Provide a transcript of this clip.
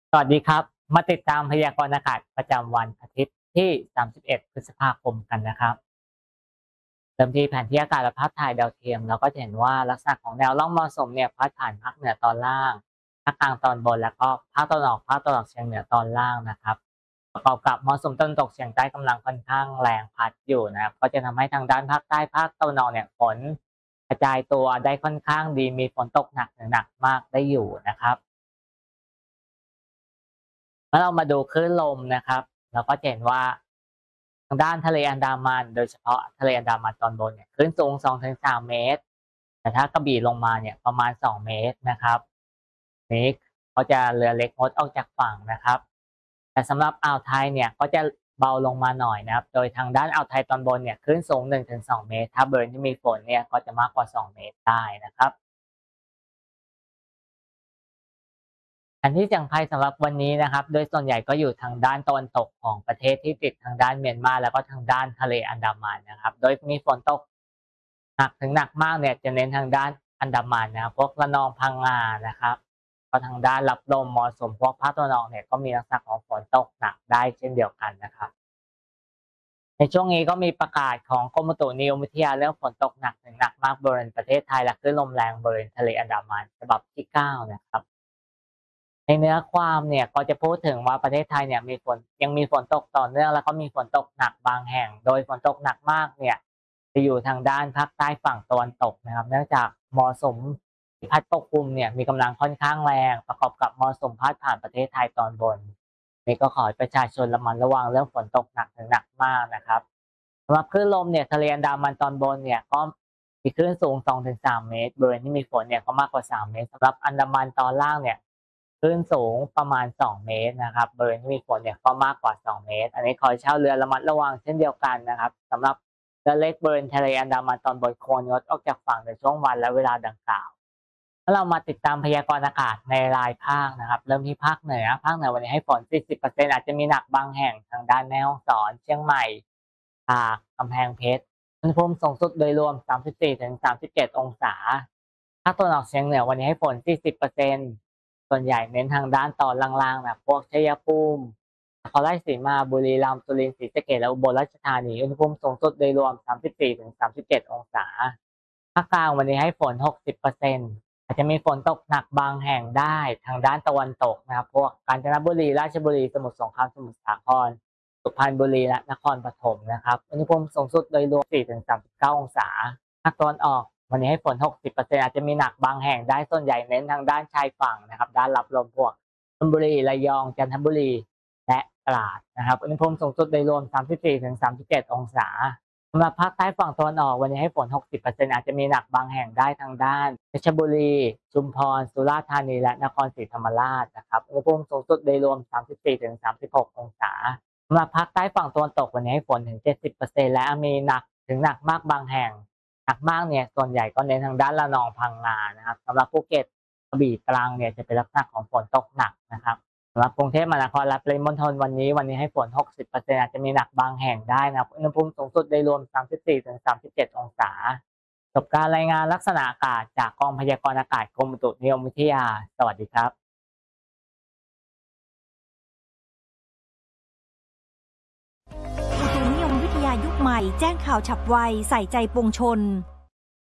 สวัสดีครับมาติดตามพยากรณ์อากาศประจำวันอาทิตย์ที่31พฤษภาคมกันนะครับเริ่มที่แผนที่อากาศและภาพถ่ายดาวเทียมเราก็จะเห็นว่าลักษณะของแนวร่องมรสุมเนี่ยพัดผ่านภาคเหนือตอนล่างภาคกลางตอนบนแล้วก็ภาคตะวันออกภาคตะวันออกเฉียงเหนือตอนล่างนะครับประกอบกับมรสุมตะวันตกเฉียงใต้กำลังค่อนข้างแรงพัดอยู่นะครับก็จะทำให้ทางด้านภาคใต้ภาคตะวันออกเนี่ยฝนกระจายตัวได้ค่อนข้างดีมีฝนตกหนักถึงหนักมากได้อยู่นะครับ แล้วเรามาดูคลื่นลมนะครับเราก็จะเห็นว่าทางด้านทะเลอันดามันโดยเฉพาะทะเลอันดามันตอนบนเนี่ยคลื่นสูง2-3เมตรแต่ถ้ากระบี่ลงมาเนี่ยประมาณ2เมตรนะครับนี้เขาจะเรือเล็กงดออกจากฝั่งนะครับแต่สำหรับอ่าวไทยเนี่ยก็จะเบาลงมาหน่อยนะครับโดยทางด้านอ่าวไทยตอนบนเนี่ยคลื่นสูง1-2เมตรถ้าบริเวณที่มีฝนเนี่ยก็จะมากกว่า2เมตรได้นะครับ อันที่เสี่ยงภัยสำหรับวันนี้นะครับโดยส่วนใหญ่ก็อยู่ทางด้านตะวันตกของประเทศที่ติดทางด้านเมียนมาแล้วก็ทางด้านทะเลอันดามันนะครับโดยมีฝนตกหนักถึงหนักมากเนี่ยจะเน้นทางด้านอันดามันนะครับพวกระนองพังงานะครับก็ทางด้านรับลมมรสุมพวกภาคตะวันออกเนี่ยก็มีลักษณะของฝนตกหนักได้เช่นเดียวกันนะครับในช่วงนี้ก็มีประกาศของกรมอุตุนิยมวิทยาเรื่องฝนตกหนักถึงหนักมากบริเวณประเทศไทยและคลื่นลมแรงบริเวณทะเลอันดามันฉบับที่9นะครับ ในเนื้อความเนี่ยก็จะพูดถึงว่าประเทศไทยเนี่ยยังมีฝนตกต่อเนื่องแล้วก็มีฝนตกหนักบางแห่งโดยฝนตกหนักมากเนี่ยจะอยู่ทางด้านภาคใต้ฝั่งตะวันตกนะครับเนื่องจากมรสุมที่พัดปกคลุมเนี่ยมีกำลังค่อนข้างแรงประกอบกับมรสุมพาดผ่านประเทศไทยตอนบนนี่ก็ขอให้ประชาชนระมัดระวังเรื่องฝนตกหนักถึงหนักมากนะครับสำหรับคลื่นลมเนี่ยทะเลอันดามันตอนบนเนี่ยก็มีคลื่นสูง2-3เมตรบริเวณที่มีฝนเนี่ยก็มากกว่า3เมตรสำหรับอันดามันตอนล่างเนี่ย คลื่นสูงประมาณ2เมตรนะครับบริเวณที่มีฝนเนี่ยก็มากกว่า2เมตรอันนี้ขอให้ชาวเรือระมัดระวังเช่นเดียวกันนะครับสำหรับเรือเล็กบริเวณทะเลอันดามันตอนบนควรงดออกจากฝั่งในช่วงวันและเวลาดังกล่าวแล้วเรามาติดตามพยากรณ์อากาศในรายภาคนะครับเริ่มที่ภาคเหนือวันนี้ให้ฝน40%อาจจะมีหนักบางแห่งทางด้านแม่ฮ่องสอนเชียงใหม่ตากกำแพงเพชรอุณหภูมิสูงสุดโดยรวม34-37องศา ภาคตะวันออกเฉียงเหนือวันนี้ให้ฝน40%ส่วนใหญ่เน้นทางด้านตอนล่างๆนะพวกชัยภูมินครราชสีมาบุรีรัมย์สุรินทร์ศรีสะเกษและอุบลราชธานีอุณหภูมิสูงสุดโดยรวม34-37องศาภาคกลางวันนี้ให้ฝน60%อาจจะมีฝนตกหนักบางแห่งได้ทางด้านตะวันตกนะครับพวกกาญจนบุรีราชบุรีสมุทรสงครามสมุทรสาครสุพรรณบุรีและนครปฐมนะครับอุณหภูมิสูงสุดโดยรวม4-39องศา ภาคตะวันออกวันนี้ให้ฝน60%อาจจะมีหนักบางแห่งได้ส่วนใหญ่เน้นทางด้านชายฝั่งนะครับด้านรับลมพวกชลบุรีระยองจันทบุรีและตราดนะครับอุณหภูมิสูงสุดโดยรวม34-37องศาสำหรับภาคใต้ฝั่งตะวันออกวันนี้ให้ฝน60%อาจจะมีหนักบางแห่งได้ทางด้านเพชรบุรีชุมพรสุราษฎร์ธานีและนครศรีธรรมราชนะครับอุณหภูมิสูงสุดโดยรวม34-36องศาสำหรับภาคใต้ฝั่งตะวันตกวันนี้ให้ฝนถึง70%และมีหนักถึงหนักมากบางแห่ง หนักมากเนี่ยส่วนใหญ่ก็เน้นทางด้านระนองพังงานะครับสำหรับภูเก็ตกระบี่ตรังเนี่ยจะเป็นลักษณะของฝนตกหนักนะครับสำหรับกรุงเทพมหานครและปริมณฑลวันนี้ให้ฝน60%อาจจะมีหนักบางแห่งได้นะครับอุณหภูมิสูงสุดโดยรวม34-37องศาจบการรายงานลักษณะอากาศจากกองพยากรณ์อากาศกรมอุตุนิยมวิทยาสวัสดีครับอุตุนิยมวิทยายุคใหม่แจ้งข่าวฉับไวใส่ใจปวงชน